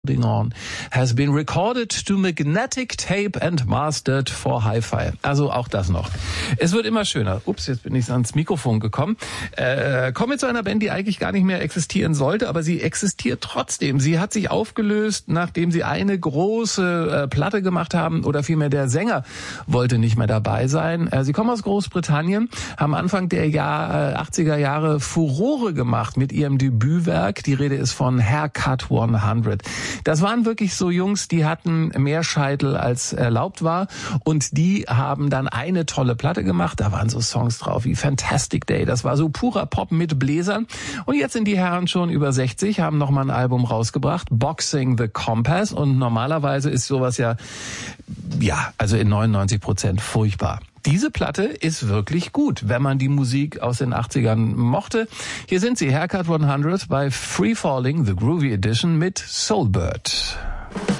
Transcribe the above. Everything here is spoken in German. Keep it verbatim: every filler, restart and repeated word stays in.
On has been recorded to magnetic tape and mastered for Hi-Fi. Also auch das noch. Es wird immer schöner. Ups, jetzt bin ich ans Mikrofon gekommen. Äh, kommen wir zu einer Band, die eigentlich gar nicht mehr existieren sollte, aber sie existiert trotzdem. Sie hat sich aufgelöst, nachdem sie eine große äh, Platte gemacht haben, oder vielmehr der Sänger wollte nicht mehr dabei sein. Äh, sie kommen aus Großbritannien, haben Anfang der Jahr, äh, achtziger Jahre Furore gemacht mit ihrem Debütwerk. Die Rede ist von Haircut hundert. Das waren wirklich so Jungs, die hatten mehr Scheitel als erlaubt war, und die haben dann eine tolle Platte gemacht. Da waren so Songs drauf wie Fantastic Day. Das war so purer Pop mit Bläsern. Und jetzt sind die Herren schon über sechzig, haben nochmal ein Album rausgebracht, Boxing the Compass. Und normalerweise ist sowas ja, ja, also in neunundneunzig Prozent furchtbar. Diese Platte ist wirklich gut, wenn man die Musik aus den achtzigern mochte. Hier sind sie, Haircut hundert bei Free Falling, The Groovy Edition mit Soulbird.